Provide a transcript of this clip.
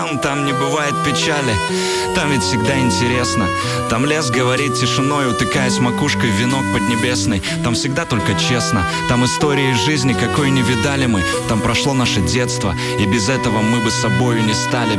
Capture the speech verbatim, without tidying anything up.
Там не бывает печали, там ведь всегда интересно. Там лес говорит тишиной, утыкаясь макушкой в венок поднебесный. Там всегда только честно, там истории жизни, какой не видали мы. Там прошло наше детство, и без этого мы бы собою не стали.